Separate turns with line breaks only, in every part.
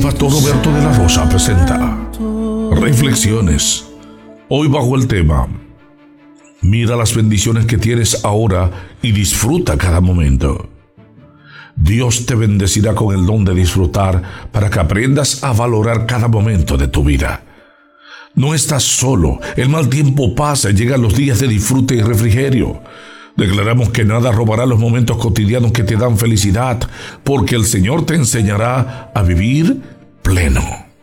pastor Roberto de la Rosa presenta Reflexiones. Hoy bajo el tema: mira las bendiciones que tienes ahora y disfruta cada momento. Dios te bendecirá con el don de disfrutar para que aprendas a valorar cada momento de tu vida. No estás solo, el mal tiempo pasa y llegan los días de disfrute y refrigerio. Declaramos que nada robará los momentos cotidianos que te dan felicidad, porque el Señor te enseñará a vivir pleno.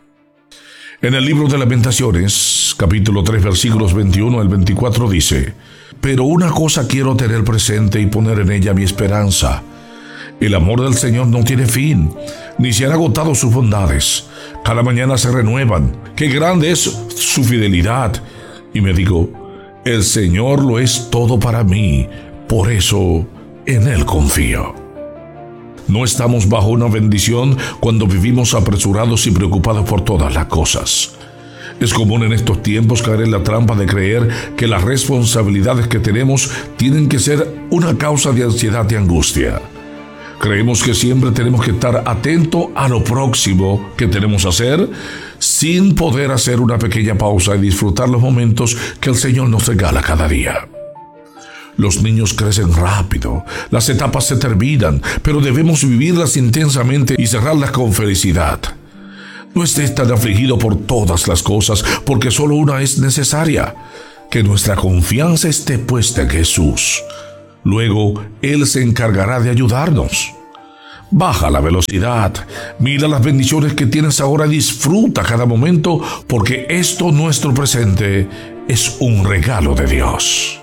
En el libro de Lamentaciones, capítulo 3, versículos 21 al 24 dice: pero una cosa quiero tener presente y poner en ella mi esperanza. El amor del Señor no tiene fin, ni se han agotado sus bondades. Cada mañana se renuevan. ¡Qué grande es su fidelidad! Y me digo: el Señor lo es todo para mí, por eso en Él confío. No estamos bajo una bendición cuando vivimos apresurados y preocupados por todas las cosas. Es común en estos tiempos caer en la trampa de creer que las responsabilidades que tenemos tienen que ser una causa de ansiedad y angustia. Creemos que siempre tenemos que estar atentos a lo próximo que tenemos que hacer, sin poder hacer una pequeña pausa y disfrutar los momentos que el Señor nos regala cada día. Los niños crecen rápido, las etapas se terminan, pero debemos vivirlas intensamente y cerrarlas con felicidad. No estés tan afligido por todas las cosas, porque solo una es necesaria: que nuestra confianza esté puesta en Jesús. Luego, Él se encargará de ayudarnos. Baja la velocidad, mira las bendiciones que tienes ahora y disfruta cada momento, porque esto, nuestro presente, es un regalo de Dios.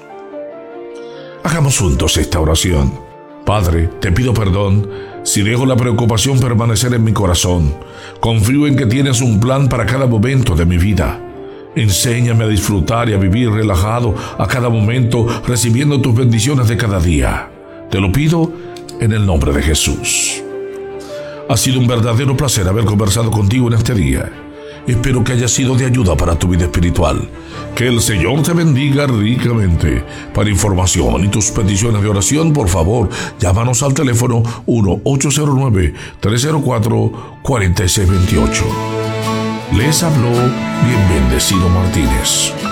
Hagamos juntos esta oración. Padre, te pido perdón si dejo la preocupación permanecer en mi corazón. Confío en que tienes un plan para cada momento de mi vida. Enséñame a disfrutar y a vivir relajado a cada momento, recibiendo tus bendiciones de cada día. Te lo pido en el nombre de Jesús. Ha sido un verdadero placer haber conversado contigo en este día. Espero que haya sido de ayuda para tu vida espiritual. Que el Señor te bendiga ricamente. Para información y tus peticiones de oración, por favor, llámanos al teléfono 1-809-304-4628. Les habló Bien Bendecido Martínez.